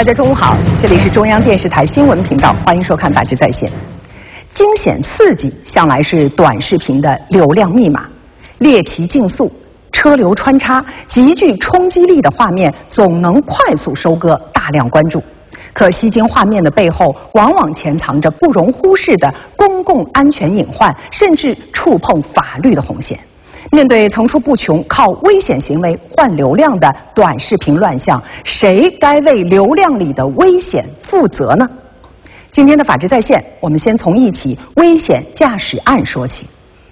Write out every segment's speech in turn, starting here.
大家中午好，这里是中央电视台新闻频道，欢迎收看《法治在线》。惊险刺激向来是短视频的流量密码，猎奇竞速、车流穿插、极具冲击力的画面总能快速收割大量关注。可吸睛画面的背后，往往潜藏着不容忽视的公共安全隐患，甚至触碰法律的红线。面对层出不穷、靠危险行为换流量的短视频乱象，谁该为流量里的危险负责呢？今天的法治在线，我们先从一起危险驾驶案说起。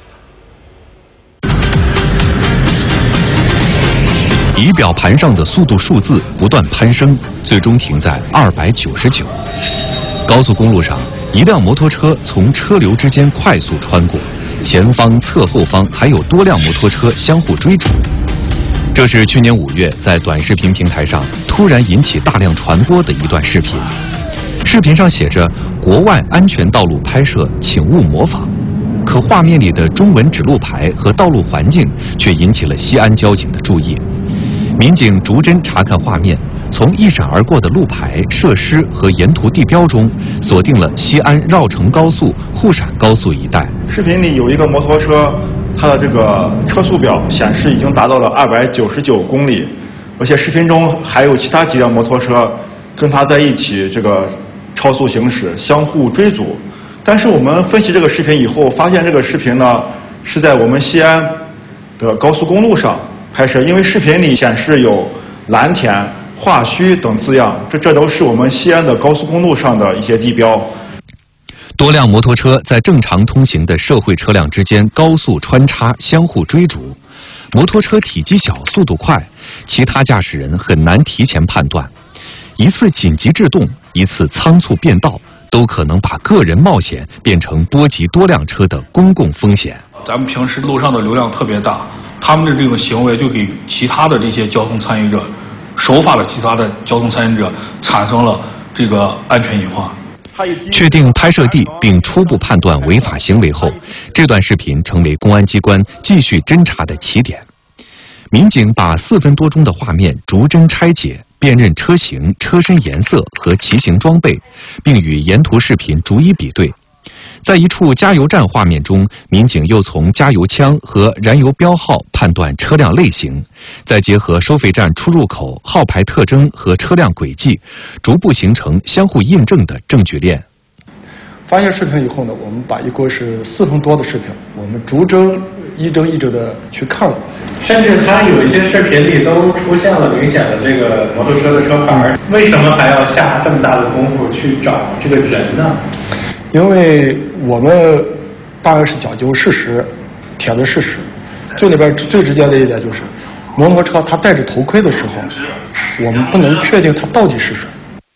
仪表盘上的速度数字不断攀升，最终停在299。高速公路上，一辆摩托车从车流之间快速穿过，前方、侧后方还有多辆摩托车相互追逐。这是去年5月在短视频平台上突然引起大量传播的一段视频。视频上写着“国外安全道路拍摄，请勿模仿”，可画面里的中文指路牌和道路环境却引起了西安交警的注意。民警逐帧查看画面，从一闪而过的路牌、设施和沿途地标中，锁定了西安绕城高速、沪陕高速一带。 视频里有一个摩托车，它的这个车速表显示已经达到了299公里，而且视频中还有其他几辆摩托车跟它在一起超速行驶，相互追逐。但是我们分析这个视频以后，发现这个视频呢是在我们西安的高速公路上拍摄，因为视频里显示有蓝田、化虚等字样，这都是我们西安的高速公路上的一些地标。 多辆摩托车在正常通行的社会车辆之间高速穿插，相互追逐。摩托车体积小，速度快，其他驾驶人很难提前判断。一次紧急制动，一次仓促变道，都可能把个人冒险变成波及多辆车的公共风险。 咱们平时路上的流量特别大，他们的这种行为就给其他的这些交通参与者、守法的其他的交通参与者产生了这个安全隐患。 确定拍摄地并初步判断违法行为后，这段视频成为公安机关继续侦查的起点。民警把4分多钟的画面逐帧拆解，辨认车型、车身颜色和骑行装备，并与沿途视频逐一比对。在一处加油站画面中，民警又从加油枪和燃油标号判断车辆类型，再结合收费站出入口、号牌特征和车辆轨迹，逐步形成相互印证的证据链。 发现视频以后呢，我们把一个是4分多的视频，我们逐帧一帧一帧的去看， 甚至它有一些视频里都出现了明显的这个摩托车的车牌，为什么还要下这么大的功夫去找这个人呢？ 因为我们当然是讲究事实，铁的事实。这里边最直接的一点就是，摩托车它戴着头盔的时候，我们不能确定它到底是谁。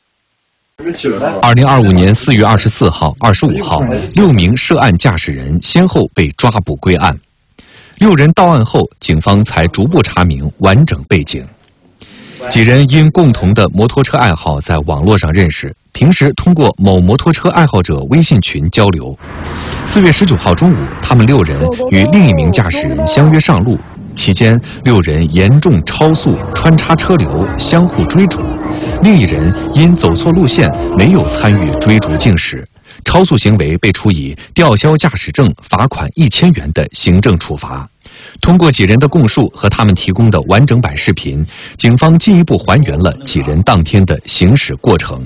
2025年4月24号、25号，6名涉案驾驶人先后被抓捕归案。6人到案后，警方才逐步查明完整背景。几人因共同的摩托车爱好在网络上认识，平时通过某摩托车爱好者微信群交流。4月19号中午，他们6人与另一名驾驶人相约上路，期间6人严重超速，穿插车流，相互追逐。另一人因走错路线，没有参与追逐竞驶，超速行为被处以吊销驾驶证、罚款1000元的行政处罚。通过几人的供述和他们提供的完整版视频，警方进一步还原了几人当天的行驶过程。